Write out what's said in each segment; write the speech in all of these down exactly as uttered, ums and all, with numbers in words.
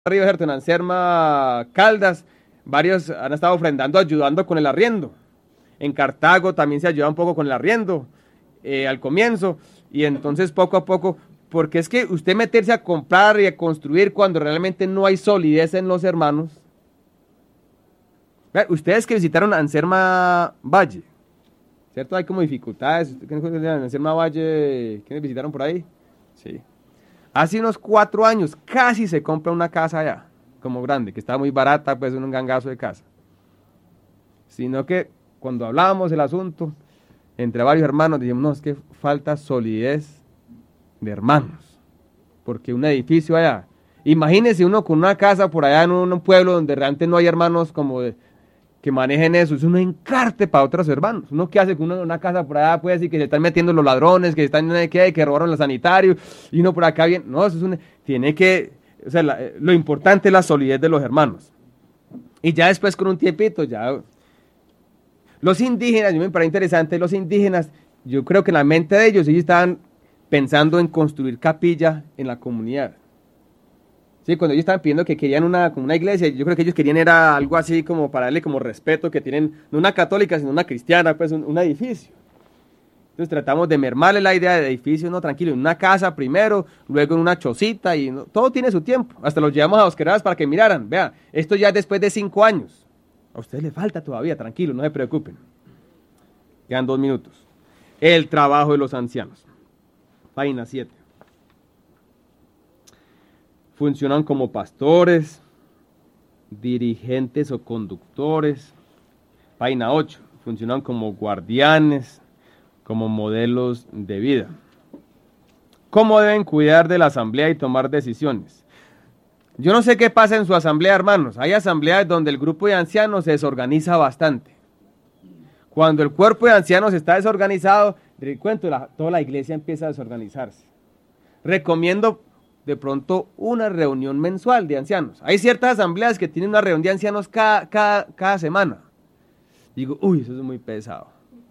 Río Herto, en Anserma, Caldas, varios han estado ofrendando, ayudando con el arriendo. En Cartago también se ayuda un poco con el arriendo, eh, al comienzo, y entonces poco a poco, porque es que usted meterse a comprar y a construir cuando realmente no hay solidez en los hermanos. Vean, ustedes que visitaron Anserma Valle, ¿cierto? Hay como dificultades. ¿Quiénes visitaron Anserma Valle? ¿Quiénes visitaron por ahí? Sí. Hace unos cuatro años casi se compra una casa allá, como grande, que estaba muy barata, pues un gangazo de casa. Sino que cuando hablábamos del asunto, entre varios hermanos, dijimos, no, es que falta solidez de hermanos. Porque un edificio allá, imagínese uno con una casa por allá en un pueblo donde realmente no hay hermanos como de, que manejen eso, es un encarte para otros hermanos. Uno que hace con una, una casa por allá, puede decir que se están metiendo los ladrones, que están que, que robaron los sanitarios, y uno por acá bien, no, eso es un, tiene que, o sea, la, lo importante es la solidez de los hermanos. Y ya después con un tiempito, ya, los indígenas, yo me parece interesante, los indígenas, yo creo que en la mente de ellos, ellos estaban pensando en construir capilla en la comunidad. Sí, cuando ellos estaban pidiendo que querían una, como una iglesia, yo creo que ellos querían era algo así como para darle como respeto, que tienen, no una católica, sino una cristiana, pues un, un edificio. Entonces tratamos de mermarle la idea de edificio, no, tranquilo, en una casa primero, luego en una chocita, y no, todo tiene su tiempo. Hasta los llevamos a Bosqueradas para que miraran, vean, esto ya es después de cinco años. A ustedes les falta todavía, tranquilo, no se preocupen. Quedan dos minutos. El trabajo de los ancianos. Página siete. Funcionan como pastores, dirigentes o conductores. Página ocho. Funcionan como guardianes, como modelos de vida. ¿Cómo deben cuidar de la asamblea y tomar decisiones? Yo no sé qué pasa en su asamblea, hermanos. Hay asambleas donde el grupo de ancianos se desorganiza bastante. Cuando el cuerpo de ancianos está desorganizado, les cuento, la, toda la iglesia empieza a desorganizarse. Recomiendo de pronto una reunión mensual de ancianos. Hay ciertas asambleas que tienen una reunión de ancianos cada, cada, cada semana. Digo, uy, eso es muy pesado.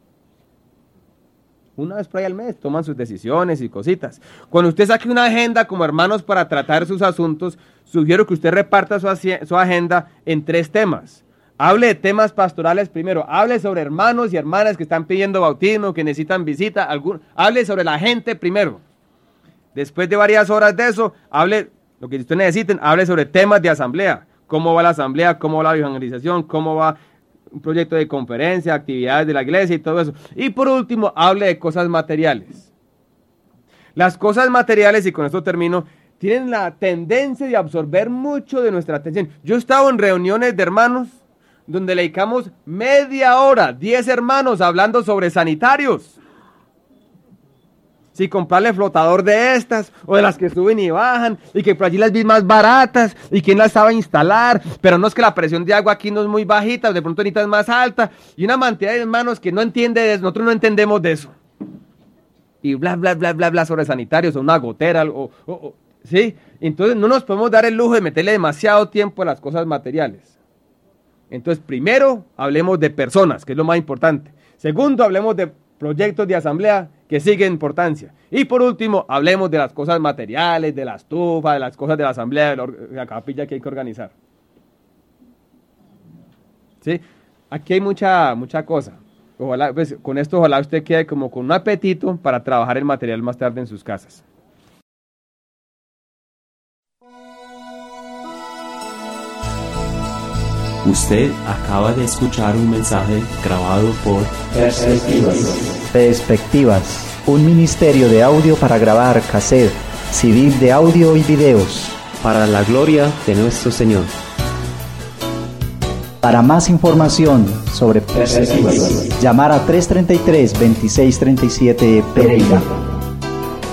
Una vez por ahí al mes toman sus decisiones y cositas. Cuando usted saque una agenda como hermanos para tratar sus asuntos, sugiero que usted reparta su, su agenda en tres temas. Hable de temas pastorales primero, hable sobre hermanos y hermanas que están pidiendo bautismo, que necesitan visita, algún, hable sobre la gente primero. Después de varias horas de eso, hable, lo que ustedes necesiten, hable sobre temas de asamblea. Cómo va la asamblea, cómo va la evangelización, cómo va un proyecto de conferencia, actividades de la iglesia y todo eso. Y por último, hable de cosas materiales. Las cosas materiales, y con esto termino, tienen la tendencia de absorber mucho de nuestra atención. Yo he estado en reuniones de hermanos donde le dedicamos media hora, diez hermanos hablando sobre sanitarios. Si comprarle flotador de estas, o de las que suben y bajan, y que por allí las vi más baratas, y quién las sabe instalar, pero no es que la presión de agua aquí no es muy bajita, de pronto ahorita es más alta, y una cantidad de hermanos que no entiende de eso, nosotros no entendemos de eso. Y bla, bla, bla, bla, bla sobre sanitarios, o una gotera, o, o, o, ¿sí? Entonces no nos podemos dar el lujo de meterle demasiado tiempo a las cosas materiales. Entonces, primero, hablemos de personas, que es lo más importante. Segundo, hablemos de proyectos de asamblea, que siguen importancia. Y por último, hablemos de las cosas materiales, de la estufa, de las cosas de la asamblea, de la, de la capilla que hay que organizar. ¿Sí? Aquí hay mucha, mucha cosa. Ojalá, pues, con esto, ojalá usted quede como con un apetito para trabajar el material más tarde en sus casas. Usted acaba de escuchar un mensaje grabado por Perspectivas. Perspectivas, un ministerio de audio para grabar cassette, C D de audio y videos. Para la gloria de nuestro Señor. Para más información sobre Perspectivas, llamar a tres treinta y tres, veintiséis treinta y siete Pereira.